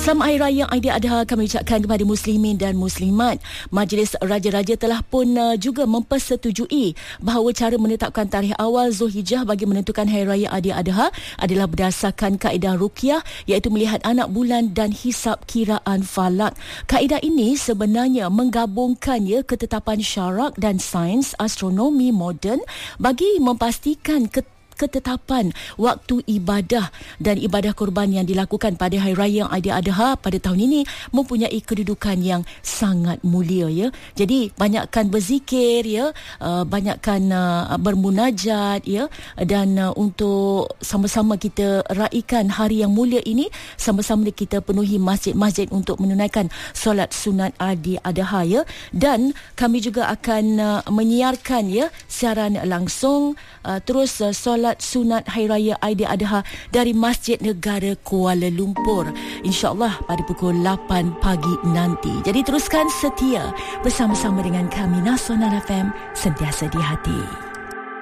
Selamat Hari Raya Aidiladha kami ucapkan kepada muslimin dan muslimat. Majlis Raja-Raja telah pun juga mempersetujui bahawa cara menetapkan tarikh awal Zulhijjah bagi menentukan Hari Raya Aidiladha adalah berdasarkan kaedah ruqyah, iaitu melihat anak bulan dan hisab kiraan falak. Kaedah ini sebenarnya menggabungkan ketetapan syarak dan sains astronomi moden bagi memastikan ketetapan waktu ibadah dan ibadah korban yang dilakukan pada Hari Raya Aidiladha pada tahun ini mempunyai kedudukan yang sangat mulia ya. Jadi banyakkan berzikir ya, banyakkan bermunajat ya, dan untuk sama-sama kita raikan hari yang mulia ini, sama-sama kita penuhi masjid-masjid untuk menunaikan solat sunat Aidiladha ya. Dan kami juga akan menyiarkan ya siaran langsung terus solat sunat Hari Raya Aidiladha dari Masjid Negara Kuala Lumpur, insya-Allah pada pukul 8 pagi nanti. Jadi teruskan setia bersama-sama dengan kami Nasional FM, sentiasa di hati.